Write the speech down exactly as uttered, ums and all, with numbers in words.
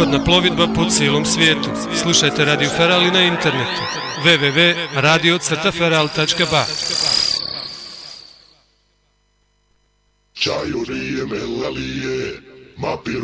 Slobodna plovidba po cijelom svijetu. Slušajte Radio Feral i na internetu w w w tačka radio feral tačka ba. Čajurie, melalije, mapiru